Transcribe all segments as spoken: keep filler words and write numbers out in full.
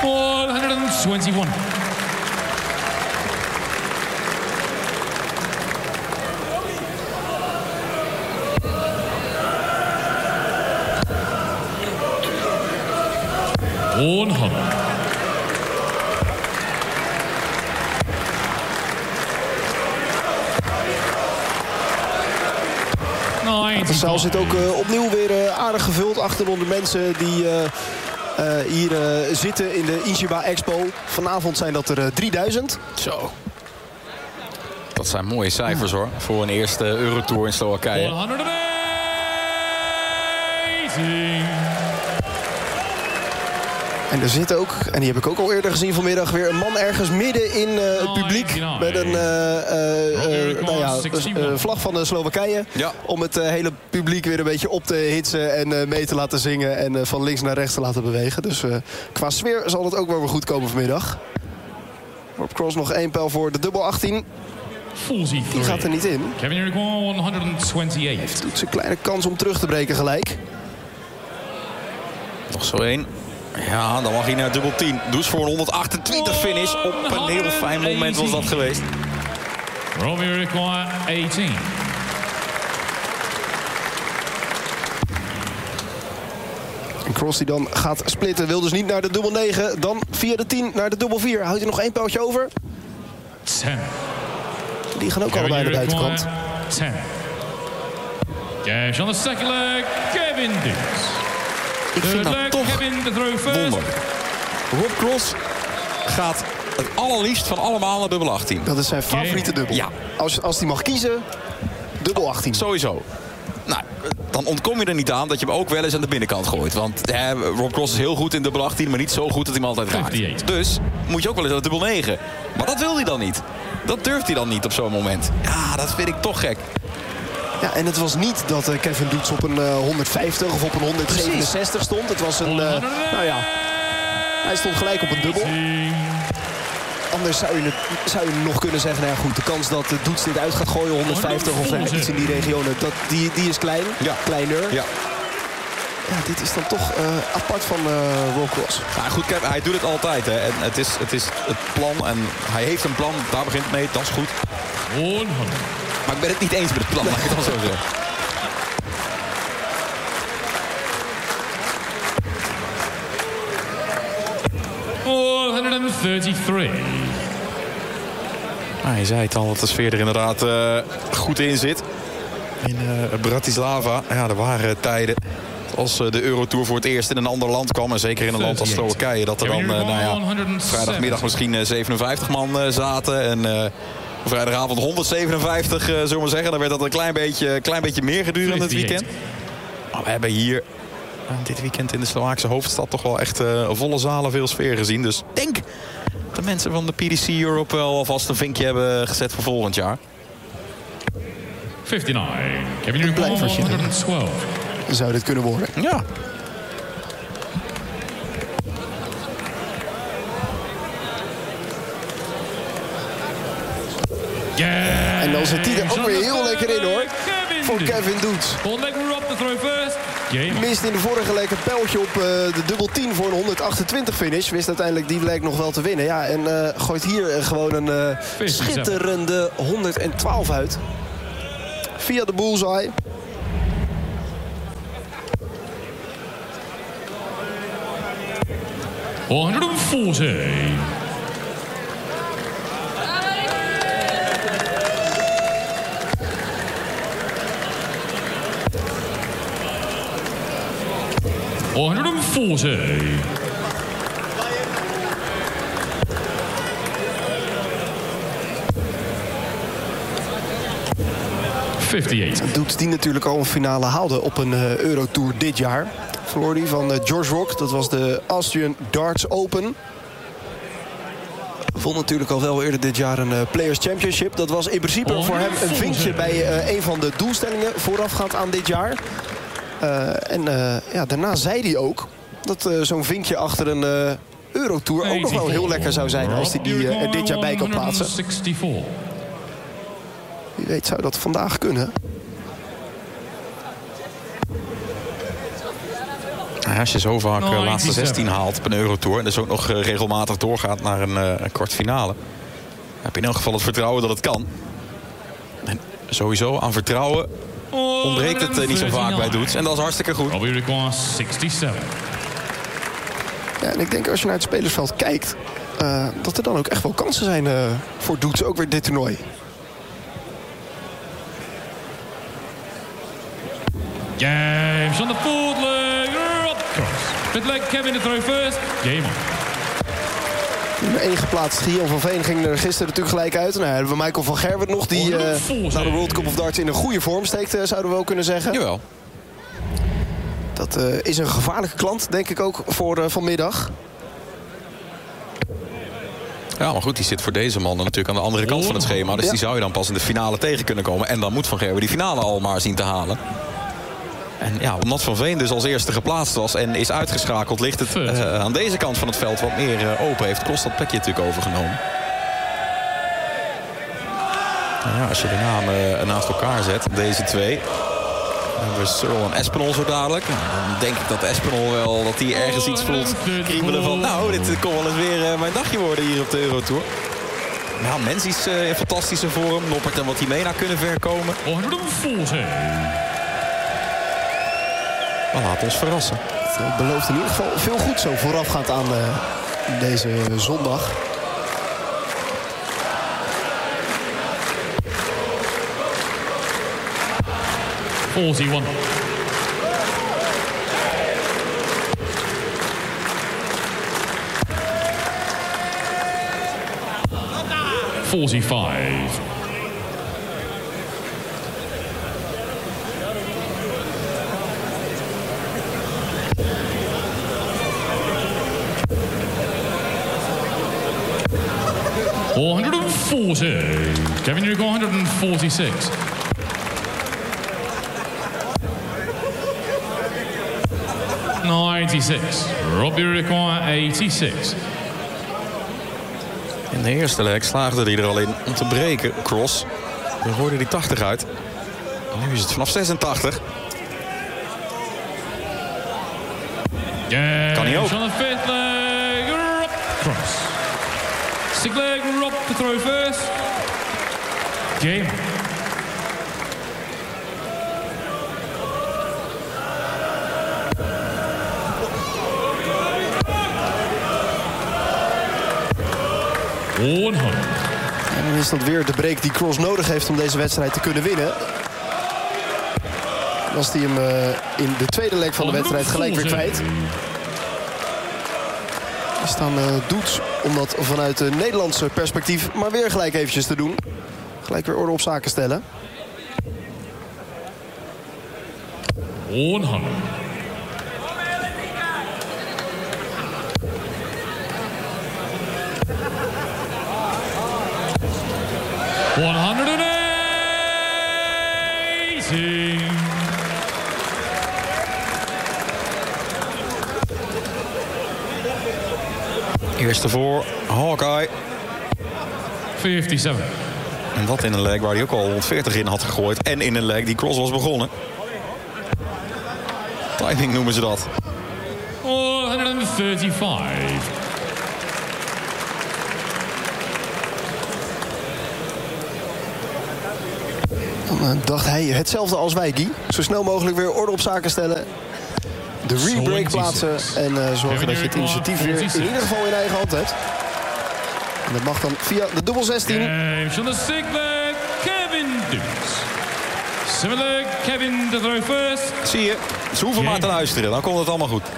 one twenty-one. one hundred. De zaal zit ook uh, opnieuw weer uh, aardig gevuld. achthonderd mensen die uh, uh, hier uh, zitten in de Ichiba Expo. Vanavond zijn dat er uh, drieduizend. Zo. Dat zijn mooie cijfers, ja, hoor. Voor een eerste Eurotour in Slowakije. honderdachttien. En er zit ook, en die heb ik ook al eerder gezien vanmiddag, weer een man ergens midden in uh, het publiek. Met een uh, uh, uh, nou ja, uh, vlag van de Slowakije. Ja. Om het uh, hele publiek weer een beetje op te hitsen en uh, mee te laten zingen. En uh, van links naar rechts te laten bewegen. Dus uh, qua sfeer zal het ook wel weer goed komen vanmiddag. Rob Cross nog één pijl voor de dubbel achttien. Die gaat er niet in. Kevin Unicorn honderdtwenty-acht. Heeft doet zijn kleine kans om terug te breken gelijk. Nog zo één. Ja, dan mag hij naar dubbel tien. Dus voor een honderdachtentwintig finish. Op een heel fijn moment was dat geweest. Romeo require achttien. En Cross die dan gaat splitten. Wil dus niet naar de dubbel negen. Dan via de tien naar de dubbel vier. Houdt hij nog één pijltje over. tien. Die gaan ook allebei naar de buitenkant. tien. Cash on the second leg. Kevin Dukes. Ik vind dat toch wonder. Rob Cross gaat het allerliefst van allemaal naar dubbel achttien. Dat is zijn favoriete dubbel. Ja. Als, als hij mag kiezen, dubbel achttien. Sowieso. Nou, dan ontkom je er niet aan dat je hem ook wel eens aan de binnenkant gooit. Want eh, Rob Cross is heel goed in dubbel achttien, maar niet zo goed dat hij hem altijd raakt. Dus moet je ook wel eens aan de dubbel negen. Maar dat wil hij dan niet. Dat durft hij dan niet op zo'n moment. Ja, dat vind ik toch gek. Ja, en het was niet dat uh, Kevin Dukes op een uh, honderdvijftig of op een honderdzevenenzestig stond. Het was een, uh, nou ja, hij stond gelijk op een dubbel. Anders zou je, het, zou je nog kunnen zeggen, nou ja, goed, de kans dat de Dukes dit uit gaat gooien, honderdvijftig of uh, iets in die regionen, dat, die, die is klein, ja, kleiner. Ja. Ja, dit is dan toch uh, apart van uh, Rob Cross. Ja, goed, Kevin, hij doet het altijd. Hè. En het, is, het is het plan en hij heeft een plan, daar begint het mee, dat is goed. honderd. Maar ik ben het niet eens met het plan, laat ik het dan zo zeggen. honderddraaiëndertig. Ah, je zei het al, dat de sfeer er inderdaad uh, goed in zit. In uh, Bratislava, ja, er waren tijden als uh, de Eurotour voor het eerst in een ander land kwam. En zeker in een land als Slowakije. Dat er dan, uh, nou ja, vrijdagmiddag misschien uh, zevenenvijftig man uh, zaten. En uh, vrijdagavond honderdzevenenvijftig, uh, zullen we maar zeggen. Dan werd dat een klein beetje, klein beetje meer gedurende het weekend. Maar we hebben hier uh, dit weekend in de Slovaakse hoofdstad toch wel echt uh, volle zalen, veel sfeer gezien. Dus ik denk dat de mensen van de P D C Europe wel alvast een vinkje hebben gezet voor volgend jaar. vijfennegentig. Kevin Unicorn honderdtwaalf. Zou dit kunnen worden? Ja. Yeah. En dan zit hij er ook weer heel lekker in, hoor. Voor Kevin Dukes. Mist in de vorige lekker pijltje op uh, de dubbel tien voor een honderdachtentwintig finish. Wist uiteindelijk die lijkt nog wel te winnen. Ja, en uh, gooit hier uh, gewoon een uh, schitterende honderdtwaalf uit. Via de bullseye. honderdveertig. honderdveertig. vijfenvijftig. Doet die natuurlijk al een finale haalde op een uh, Eurotour dit jaar. Verloor die van uh, George Rock. Dat was de Austrian Darts Open. Vond natuurlijk al wel eerder dit jaar een uh, Players Championship. Dat was in principe oh, voor hem een vinkje bij uh, een van de doelstellingen voorafgaand aan dit jaar. Uh, en uh, ja, daarna zei hij ook dat uh, zo'n vinkje achter een uh, Eurotour ook nog wel heel lekker zou zijn als hij die uh, er dit jaar bij kan plaatsen. Wie weet zou dat vandaag kunnen. Nou, als je zo vaak uh, laatste zestien haalt op een Eurotour... en dus ook nog uh, regelmatig doorgaat naar een, uh, een kwartfinale... heb je in elk geval het vertrouwen dat het kan. En sowieso aan vertrouwen ontbreekt het uh, niet zo vaak bij Doets. En dat is hartstikke goed. zesenzestig. Ja, en ik denk als je naar het spelersveld kijkt... Uh, dat er dan ook echt wel kansen zijn uh, voor Doets, ook weer dit toernooi. James on the fourth leg. Up cross. Fifth leg, Kevin to throw first. Game on. Nummer één geplaatst. Guillaume van Veen ging er gisteren natuurlijk gelijk uit. Nou, hebben we Michael van Gerwen nog, die uh, naar de World Cup of Darts in een goede vorm steekt, uh, zouden we wel kunnen zeggen. Jawel. Dat uh, is een gevaarlijke klant, denk ik ook, voor uh, vanmiddag. Ja, maar goed, die zit voor deze man natuurlijk aan de andere kant van het schema. Dus ja. die zou je dan pas in de finale tegen kunnen komen. En dan moet Van Gerwen die finale al maar zien te halen. En ja, omdat Van Veen dus als eerste geplaatst was en is uitgeschakeld... ligt het uh, aan deze kant van het veld wat meer uh, open. Heeft Kost dat plekje natuurlijk overgenomen. Nou ja, als je de namen uh, naast elkaar zet, deze twee... dan hebben we Searle en Espinol zo dadelijk. Nou, dan denk ik dat Espinol wel, dat hij ergens iets voelt kriebelen van... nou, dit kon wel eens weer uh, mijn dagje worden hier op de Eurotour. Ja, Mens is uh, in fantastische vorm. Noppert en wat hij mee naar kunnen verkomen. Maar laat ons verrassen. Het belooft in ieder geval veel goed zo voorafgaand aan uh, deze zondag. forty-one. forty-five. one forty. Kevin, you go one forty-six. ninety-six. Robbie require eighty-six. In de eerste leg slaagde hij er al in om te breken. Cross. Dan hoorde hij tachtig uit. En nu is het vanaf zesentachtig. Yeah, kan hij ook. On the fifth leg. Rob cross. Sixth leg. Rob to throw first. Game. honderd. En dan is dat weer de break die Cross nodig heeft om deze wedstrijd te kunnen winnen. Was hij hem uh, in de tweede leg van de wedstrijd gelijk weer kwijt. Er staan uh, Doets om dat vanuit het Nederlandse perspectief maar weer gelijk eventjes te doen. Gelijk weer orde op zaken stellen. honderd. one eighty. Eerste voor Hawkeye. fifty-seven. En dat in een leg waar hij ook al honderdveertig in had gegooid. En in een leg die Cross was begonnen. Timing noemen ze dat. one thirty-five. Dan dacht hij hetzelfde als wij, Guy. Zo snel mogelijk weer orde op zaken stellen. De rebreak plaatsen en uh, zorgen dat je het initiatief weer in ieder geval in eigen hand hebt. En dat mag dan via de dubbel zestien. Games on the sixth leg, Kevin Doets. Seventh leg, Kevin to throw first. Zie je, ze hoeven maar te luisteren, dan komt het allemaal goed.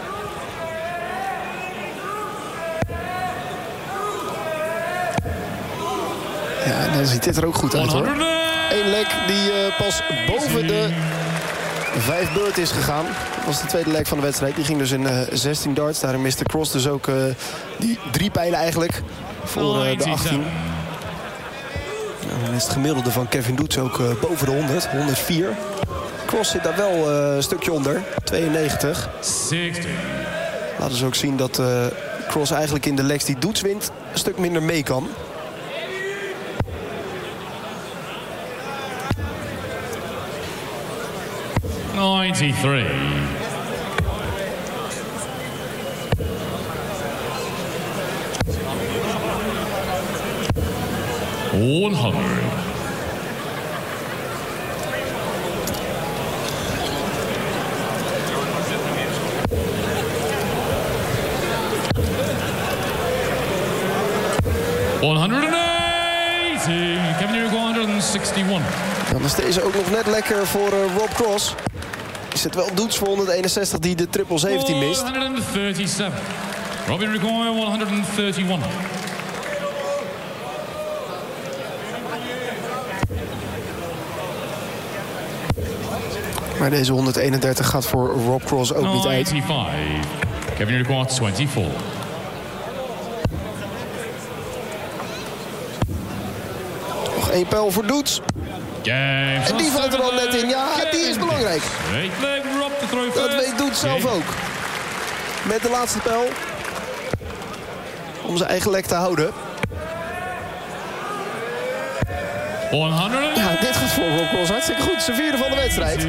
Ja, en dan ziet dit er ook goed uit, hoor. Eén leg die uh, pas boven de vijf beurt is gegaan. Dat was de tweede leg van de wedstrijd. Die ging dus in uh, zestien darts. Daarin miste Cross dus ook uh, die drie pijlen eigenlijk voor uh, de achttien. En dan is het gemiddelde van Kevin Doets ook uh, boven de honderd. honderdvier. Cross zit daar wel uh, een stukje onder. tweeënnegentig. zestig. Laten ze ook zien dat uh, Cross eigenlijk in de legs die Doets wint een stuk minder mee kan. ninety-three. honderd. honderdachttien. Kevin Jericho honderd61. Dan is deze ook nog net lekker voor uh, Rob Cross. Is het wel Doets voor honderdeenenzestig die de triple zeventien mist. honderdzevenendertig. Robbie Ricoeur honderdeenendertig. Maar deze honderdeenendertig gaat voor Rob Cross ook niet uit. vijfennegentig. Kevin Ricoeur vierentwintig. Nog één pijl voor Doets. En die valt er al net in. Ja, die is belangrijk. Dat weet Doets zelf ook. Met de laatste pijl. Om zijn eigen lek te houden. Ja, dit gaat voor Rob Cross hartstikke goed. Zijn vierde van de wedstrijd.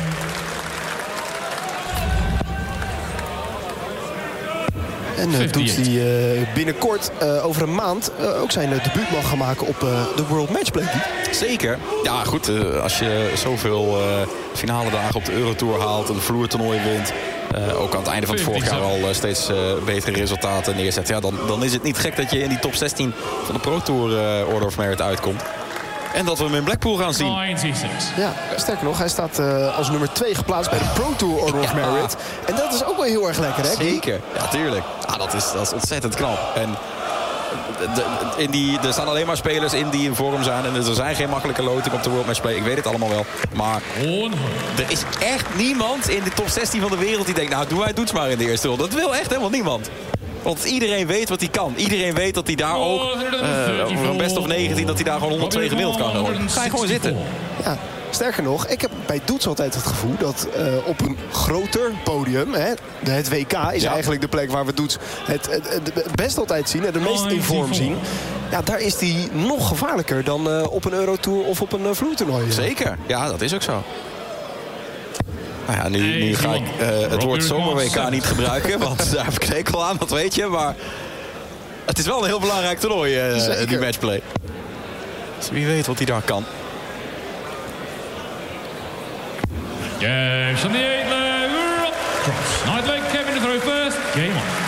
En uh, Doets die uh, binnenkort, uh, over een maand, uh, ook zijn uh, debuut mag gaan maken op uh, de World Matchplay. Zeker. Ja, goed. Uh, als je zoveel uh, finale dagen op de Eurotour haalt, een vloertoernooi wint, uh, ook aan het einde van het vorig jaar al uh, steeds uh, betere resultaten neerzet, ja, dan, dan is het niet gek dat je in die top zestien van de Pro Tour uh, Order of Merit uitkomt. En dat we hem in Blackpool gaan zien. Ja, sterker nog, hij staat uh, als nummer twee geplaatst bij de Pro Tour Order of Merit. En dat is ook wel heel erg lekker, hè? Zeker, ja, tuurlijk. Ja, dat, is, dat is ontzettend knap. En de, de, in die, er staan alleen maar spelers in die in vorm zijn. En er zijn geen makkelijke loting op de World Match Play. Ik weet het allemaal wel. Maar er is echt niemand in de top zestien van de wereld die denkt, nou, doe wij Doets maar in de eerste ronde. Dat wil echt helemaal niemand. Want iedereen weet wat hij kan. Iedereen weet dat hij daar ook, uh, voor een best of negentien, dat hij daar gewoon honderdtwee gemiddeld kan houden. Ga je gewoon zitten. Ja, sterker nog, ik heb bij Doets altijd het gevoel dat uh, op een groter podium, hè, het W K is ja. eigenlijk de plek waar we Doets het, het, het, het best altijd zien, het meest in vorm zien. Ja, daar is hij nog gevaarlijker dan uh, op een Eurotour of op een uh, vloertoernooi. Zeker, ja, dat is ook zo. Nou ja, nu, nu ga ik uh, het woord zomer-W K niet gebruiken, want daar heb ik een hekel aan, dat weet je. Maar het is wel een heel belangrijk toernooi, uh, die matchplay. Dus wie weet wat hij daar kan. Yes, on the eight leg, Rob Cross. Ninth leg, Kevin to throw first. Game on.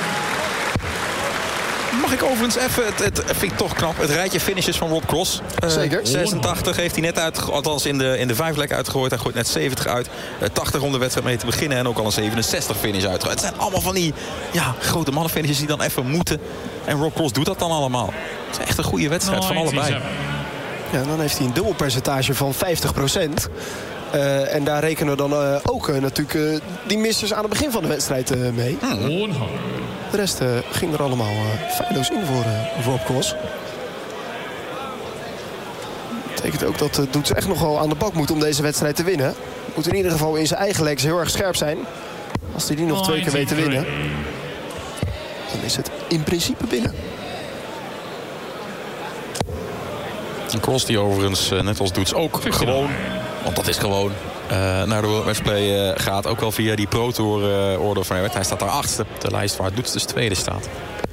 Mag ik overigens even, het, het vind ik toch knap, het rijtje finishes van Rob Cross. Uh, Zeker. zesentachtig heeft hij net uit, althans in de, in de vijf lek uitgegooid. Hij gooit net zeventig uit. Uh, tachtig om de wedstrijd mee te beginnen en ook al een zevenenzestig finish uitgegooid. Het zijn allemaal van die ja, grote mannenfinishes die dan even moeten. En Rob Cross doet dat dan allemaal. Het is echt een goede wedstrijd van allebei. Ja, dan heeft hij een dubbelpercentage van vijftig procent. Uh, en daar rekenen we dan uh, ook uh, natuurlijk uh, die missers aan het begin van de wedstrijd uh, mee. Hmm. De rest uh, ging er allemaal uh, feilloos in voor uh, Rob Cross. Dat betekent ook dat uh, Doets echt nogal aan de bak moet om deze wedstrijd te winnen. Moet in ieder geval in zijn eigen legs heel erg scherp zijn. Als hij die nog twee keer weet te winnen, dan is het in principe binnen. En Cross die overigens, uh, net als Doets, ook gewoon, want dat is gewoon, uh, naar de World Matchplay uh, gaat. Ook wel via die Pro Tour uh, Order of Merit. Hij staat daar achtste. De lijst waar Doets dus tweede staat.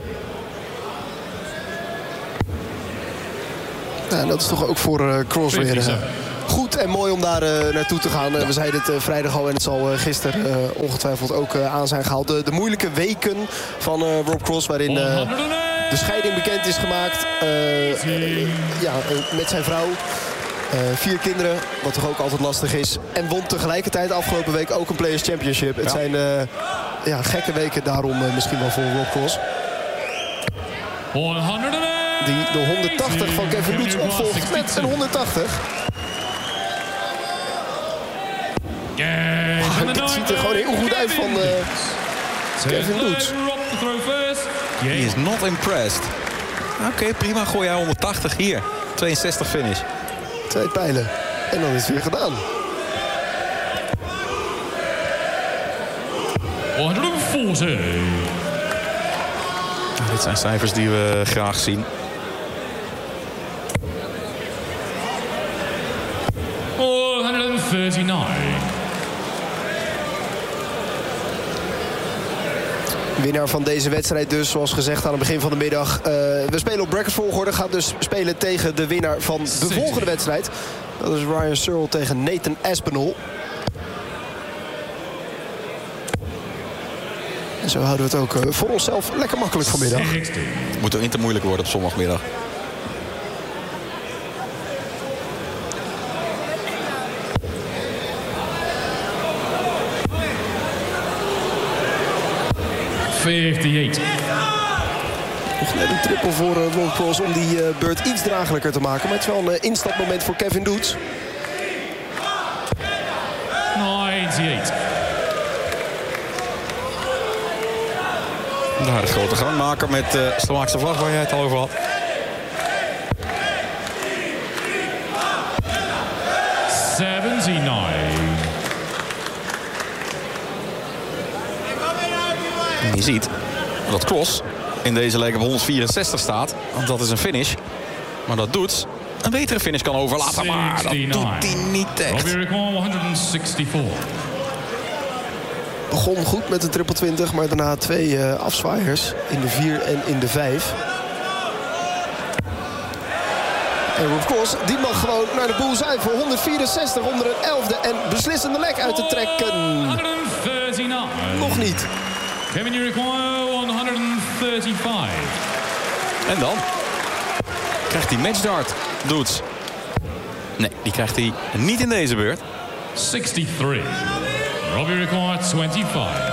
Ja, dat is toch ook voor uh, Cross weer uh, goed en mooi om daar uh, naartoe te gaan. Uh, we zeiden het uh, vrijdag al en het zal uh, gisteren uh, ongetwijfeld ook uh, aan zijn gehaald. De, de moeilijke weken van uh, Rob Cross, waarin uh, de scheiding bekend is gemaakt uh, uh, ja, uh, met zijn vrouw. Uh, vier kinderen, wat toch ook altijd lastig is. En won tegelijkertijd afgelopen week ook een Players Championship. Het ja. zijn uh, ja, gekke weken daarom uh, misschien wel voor Rob Cross. Die de honderdtachtig van Kevin Doets opvolgt met een honderdtachtig. Oh, dit ziet er gewoon heel goed uit van uh, Kevin Doets. He is not impressed. Oké, okay, prima. Gooi jij honderdtachtig hier. tweeënzestig finish. Twee pijlen. En dan is het weer gedaan. honderdveertig. Nou, dit zijn cijfers die we graag zien. honderdnegenendertig. Winnaar van deze wedstrijd dus, zoals gezegd aan het begin van de middag. Uh, we spelen op bracketvolgorde. Gaat dus spelen tegen de winnaar van de volgende wedstrijd. Dat is Ryan Searle tegen Nathan Aspinall. En zo houden we het ook uh, voor onszelf lekker makkelijk vanmiddag. Het moet toch niet te moeilijk worden op zondagmiddag. vijfenveertig. Nog net een triple voor uh, Rob Cross om die uh, beurt iets draaglijker te maken. Maar het is wel een uh, instapmoment voor Kevin Doets. negenennegentig. Daar de grote gangmaker met de uh, Slovaakse vlag waar jij het al over had. zevenenzeventig. En je ziet dat Cross in deze leg op honderdvierenzestig staat. Want dat is een finish. Maar dat doet een betere finish kan overlaten. Maar dat doet hij niet echt. Robbie Rickman, honderdvierenzestig. Begon goed met de triple twintig, maar daarna twee uh, afzwaaiers in de vier en in de vijf. En Rob Cross, die mag gewoon naar de bullseye voor honderdvierenzestig onder een elfde en beslissende leg uit te trekken. honderdnegentig. Nog niet. Kevin Rickman, honderdvijfendertig. En dan krijgt hij matchdart. Doets. Nee, die krijgt hij niet in deze beurt. zesentachtig. Robbie Rickman, vijfentwintig.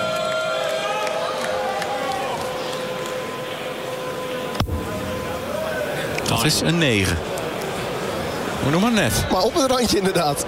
Dat is een negen. We noemen maar net. Maar op het randje inderdaad.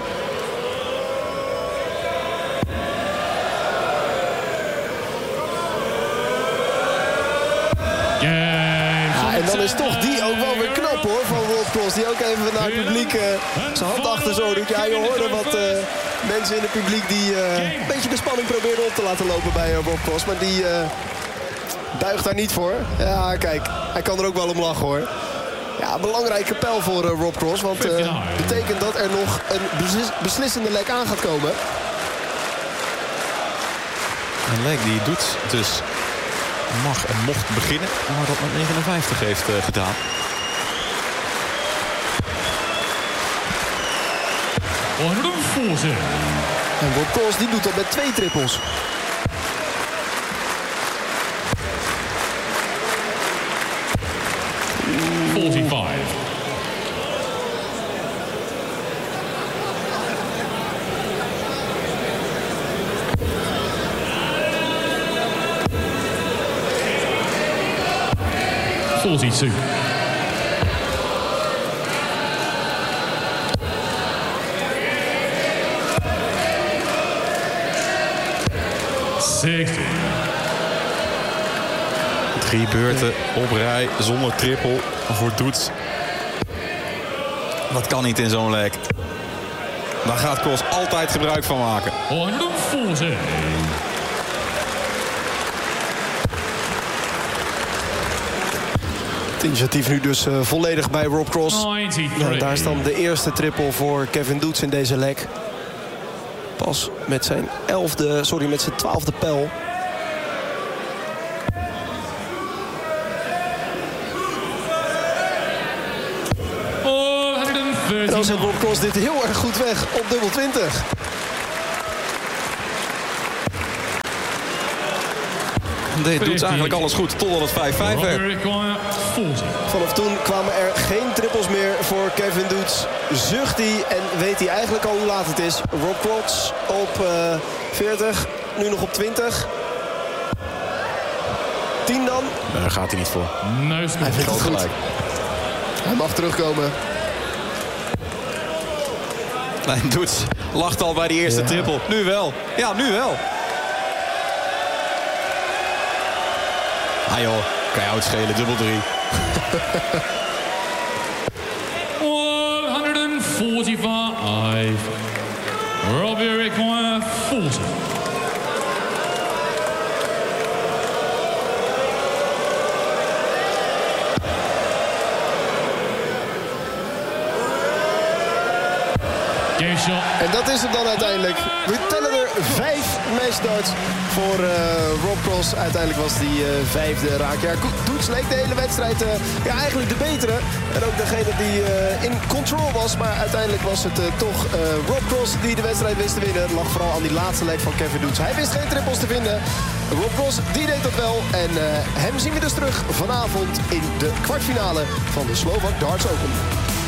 Ja, en dan is toch die ook wel weer knap hoor van Rob Cross. Die ook even naar het publiek uh, zijn hand achter zo doet. Ja, je hoorde wat uh, mensen in het publiek die uh, een beetje de spanning probeerden op te laten lopen bij uh, Rob Cross. Maar die uh, buigt daar niet voor. Ja, kijk, hij kan er ook wel om lachen hoor. Ja, een belangrijke pijl voor uh, Rob Cross. Want uh, betekent dat er nog een beslis beslissende leg aan gaat komen. Een leg die doet dus mag en mocht beginnen. Maar dat met negenenvijftig heeft uh, gedaan. honderdveertig. En Rob Cross die doet dat met twee trippels. vijfenveertig. forty-two. sixty. Drie beurten op rij zonder triple voor Doets. Dat kan niet in zo'n leg. Daar gaat Cross altijd gebruik van maken. honderdveertig. Het initiatief nu dus uh, volledig bij Rob Cross. negenennegentig. Ja, daar is dan de eerste triple voor Kevin Doets in deze leg. Pas met zijn elfde, sorry, met zijn twaalfde pijl. En dan zet Rob Cross dit heel erg goed weg op dubbel twintig. Dit doet eigenlijk alles goed totdat het vijf vijf werd. Vanaf toen kwamen er geen trippels meer voor Kevin Doets. Zucht hij en weet hij eigenlijk al hoe laat het is. Rob Cross op uh, veertig, nu nog op twintig. tien dan. Daar gaat hij niet voor. Hij vindt het goed. Hij mag terugkomen. Nee, Doets lacht al bij die eerste ja. triple. Nu wel. Ja, nu wel. Ah joh, kan je uitschelen, dubbel drie. honderdvijfenveertig. Robbie Rickman, veertig. En dat is het dan uiteindelijk. We tellen er vijf matchdarts voor uh, Rob Cross. Uiteindelijk was die uh, vijfde raak. Ja, Doets leek de hele wedstrijd uh, ja, eigenlijk de betere. En ook degene die uh, in control was. Maar uiteindelijk was het uh, toch uh, Rob Cross die de wedstrijd wist te winnen. Het lag vooral aan die laatste leg van Kevin Doets. Hij wist geen trippels te vinden. Rob Cross die deed dat wel. En uh, hem zien we dus terug vanavond in de kwartfinale van de Slovak Darts Open.